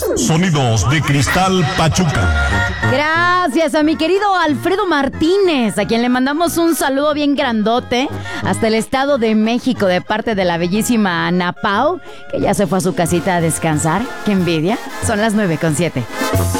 Sonidos de Cristal Pachuca. Gracias a mi querido Alfredo Martínez, a quien le mandamos un saludo bien grandote hasta el Estado de México de parte de la bellísima Ana Pau, que ya se fue a su casita a descansar. ¡Qué envidia! Son las 9:07.